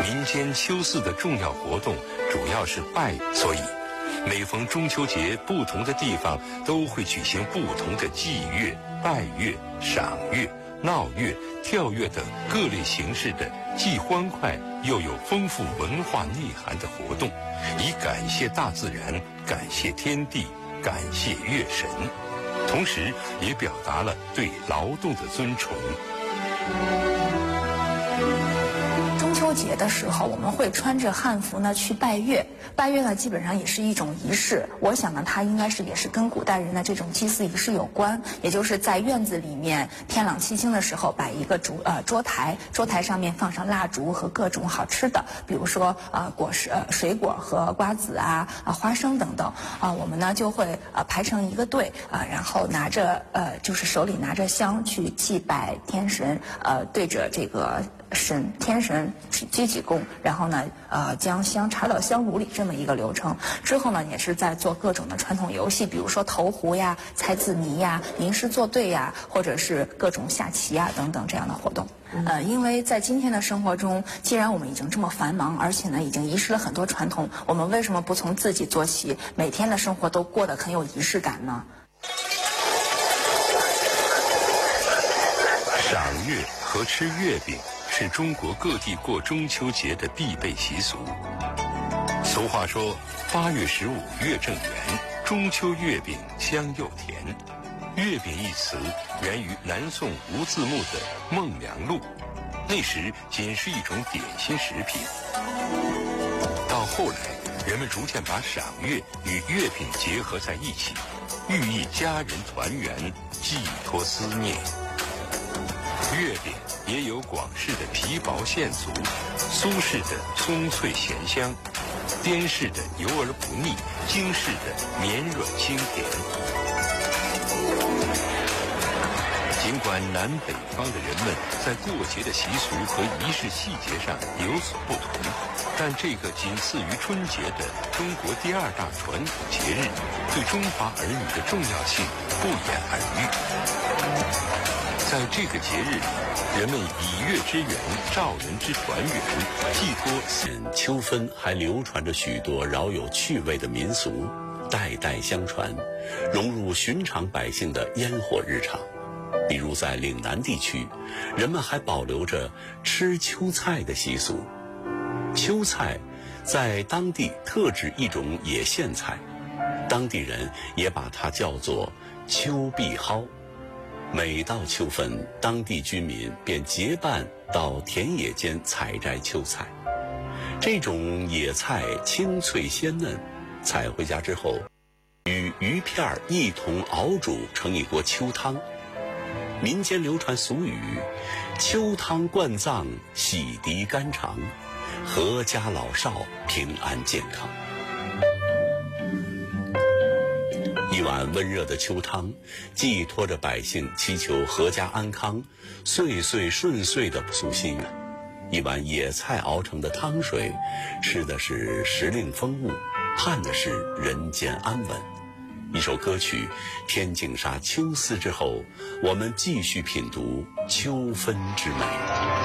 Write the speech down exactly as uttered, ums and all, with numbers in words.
民间秋祀的重要活动主要是拜，所以每逢中秋节，不同的地方都会举行不同的祭乐、拜乐、赏乐、闹乐、跳乐等各类形式的既欢快又有丰富文化内涵的活动，以感谢大自然、感谢天地、感谢乐神，同时也表达了对劳动的尊崇。 中秋节的时候，我们会穿着汉服呢去拜月。拜月呢，基本上也是一种仪式。我想呢，它应该是也是跟古代人的这种祭祀仪式有关，也就是在院子里面天朗气清的时候摆一个烛呃桌台，桌台上面放上蜡烛和各种好吃的，比如说啊、呃、果实、呃、水果和瓜子啊啊、呃、花生等等啊、呃，我们呢就会呃排成一个队啊、呃，然后拿着呃就是手里拿着香去祭拜天神，呃对着这个神天神去鞠几躬，然后呢呃将香插到香炉里这么一个流程。之后呢也是在做各种的传统游戏，比如说投壶呀、猜字谜呀、吟诗作对呀，或者是各种下棋呀等等这样的活动。呃，因为在今天的生活中，既然我们已经这么繁忙，而且呢已经遗失了很多传统，我们为什么不从自己做起，每天的生活都过得很有仪式感呢？ 赏月和吃月饼是中国各地过中秋节的必备习俗。俗话说，八月十五月正圆，中秋月饼香又甜。月饼一词源于南宋吴自牧的《孟良录》，那时仅是一种点心食品。到后来，人们逐渐把赏月与月饼结合在一起，寓意家人团圆，寄托思念。月饼也有广式的皮薄馅足，苏式的松脆咸香，滇式的油而不腻，京式的绵软清甜。尽管南北方的人们在过节的习俗和仪式细节上有所不同，但这个仅次于春节的中国第二大传统节日，对中华儿女的重要性不言而喻。在这个节日里，人们以月之圆，照人之团圆，寄托。 秋分还流传着许多饶有趣味的民俗，代代相传，融入寻常百姓的烟火日常。比如在岭南地区，人们还保留着吃秋菜的习俗。秋菜在当地特指一种野苋菜，当地人也把它叫做秋碧蒿。每到秋分，当地居民便结伴到田野间采摘秋菜。这种野菜清脆鲜嫩，采回家之后，与鱼片一同熬煮成一锅秋汤。民间流传俗语：秋汤灌脏，洗涤肝肠，阖家老少平安健康。一碗温热的秋汤，寄托着百姓祈求阖家安康、岁岁顺遂的俗心愿。一碗野菜熬成的汤水，吃的是时令风物，盼的是人间安稳。一首歌曲《天净沙·秋思》之后，我们继续品读秋分之美。